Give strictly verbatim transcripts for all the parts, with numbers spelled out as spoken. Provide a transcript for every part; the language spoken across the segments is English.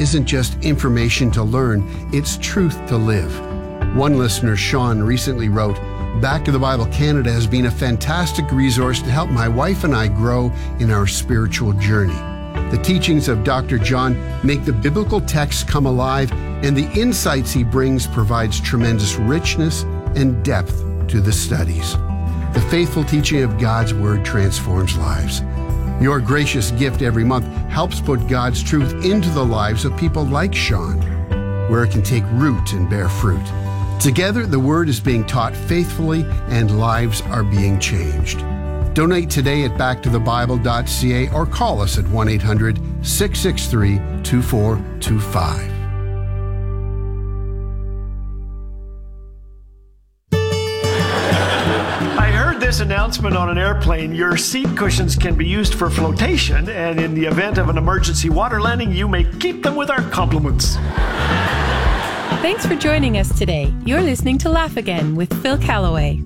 isn't just information to learn, it's truth to live. One listener, Sean, recently wrote, Back to the Bible Canada has been a fantastic resource to help my wife and I grow in our spiritual journey. The teachings of Doctor John make the biblical texts come alive, and the insights he brings provides tremendous richness and depth to the studies. The faithful teaching of God's Word transforms lives. Your gracious gift every month helps put God's truth into the lives of people like Sean, where it can take root and bear fruit. Together, the Word is being taught faithfully and lives are being changed. Donate today at back to the bible dot c a or call us at one eight hundred, six six three, two four two five. I heard this announcement on an airplane. Your seat cushions can be used for flotation, and in the event of an emergency water landing, you may keep them with our compliments. Thanks for joining us today. You're listening to Laugh Again with Phil Callaway.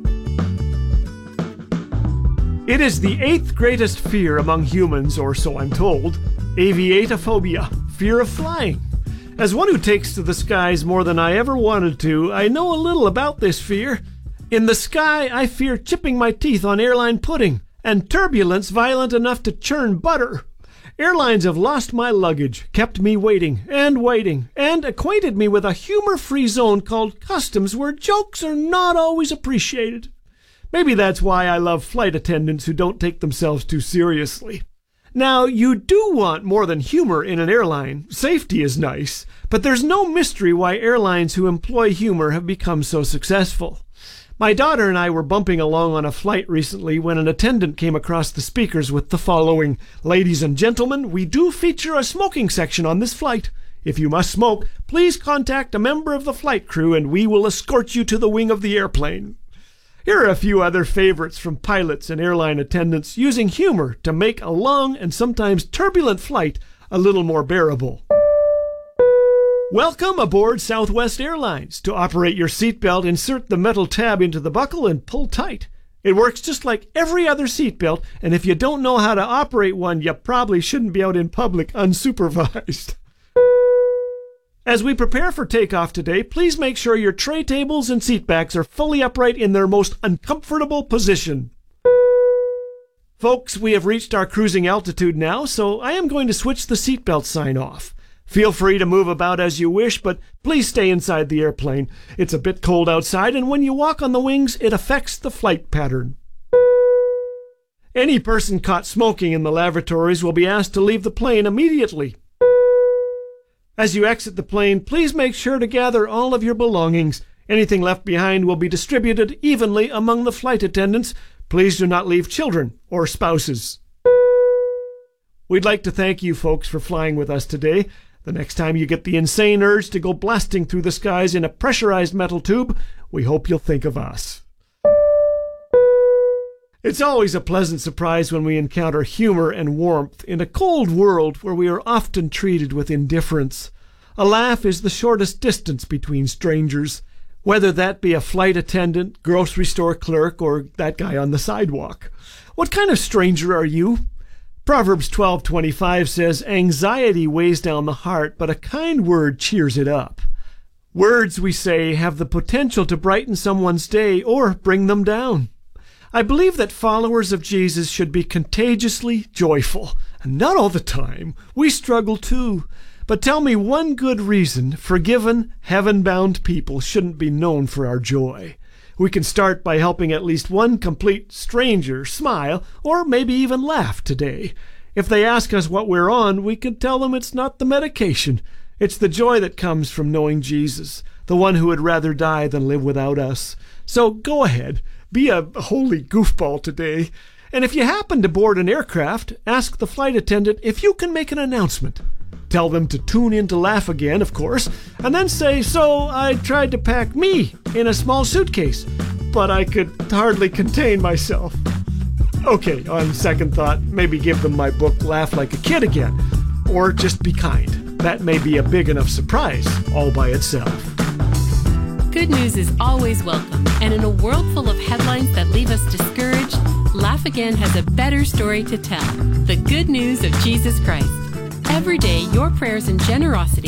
It is the eighth greatest fear among humans, or so I'm told, aviatophobia, fear of flying. As one who takes to the skies more than I ever wanted to, I know a little about this fear. In the sky, I fear chipping my teeth on airline pudding, and turbulence violent enough to churn butter. Airlines have lost my luggage, kept me waiting and waiting, and acquainted me with a humor-free zone called customs where jokes are not always appreciated. Maybe that's why I love flight attendants who don't take themselves too seriously. Now, you do want more than humor in an airline. Safety is nice, but there's no mystery why airlines who employ humor have become so successful. My daughter and I were bumping along on a flight recently when an attendant came across the speakers with the following: Ladies and gentlemen, we do feature a smoking section on this flight. If you must smoke, please contact a member of the flight crew and we will escort you to the wing of the airplane. Here are a few other favorites from pilots and airline attendants using humor to make a long and sometimes turbulent flight a little more bearable. Welcome aboard Southwest Airlines. To operate your seatbelt, insert the metal tab into the buckle and pull tight. It works just like every other seatbelt, and if you don't know how to operate one, you probably shouldn't be out in public unsupervised. As we prepare for takeoff today, please make sure your tray tables and seat backs are fully upright in their most uncomfortable position. Folks, we have reached our cruising altitude now, so I am going to switch the seatbelt sign off. Feel free to move about as you wish, but please stay inside the airplane. It's a bit cold outside, and when you walk on the wings, it affects the flight pattern. Any person caught smoking in the lavatories will be asked to leave the plane immediately. As you exit the plane, please make sure to gather all of your belongings. Anything left behind will be distributed evenly among the flight attendants. Please do not leave children or spouses. We'd like to thank you folks for flying with us today. The next time you get the insane urge to go blasting through the skies in a pressurized metal tube, we hope you'll think of us. It's always a pleasant surprise when we encounter humor and warmth in a cold world where we are often treated with indifference. A laugh is the shortest distance between strangers, whether that be a flight attendant, grocery store clerk, or that guy on the sidewalk. What kind of stranger are you? Proverbs twelve twenty-five says, "Anxiety weighs down the heart, but a kind word cheers it up." Words, we say, have the potential to brighten someone's day or bring them down. I believe that followers of Jesus should be contagiously joyful. And not all the time. We struggle too. But tell me one good reason forgiven, heaven-bound people shouldn't be known for our joy. We can start by helping at least one complete stranger smile, or maybe even laugh today. If they ask us what we're on, we can tell them it's not the medication. It's the joy that comes from knowing Jesus, the one who would rather die than live without us. So go ahead. Be a holy goofball today. And if you happen to board an aircraft, ask the flight attendant if you can make an announcement. Tell them to tune in to Laugh Again, of course, and then say, "So I tried to pack me in a small suitcase, but I could hardly contain myself." Okay, on second thought, maybe give them my book, Laugh Like a Kid Again. Or just be kind. That may be a big enough surprise all by itself. Good news is always welcome, and in a world full of headlines that leave us discouraged, Laugh Again has a better story to tell. The good news of Jesus Christ. Every day, your prayers and generosity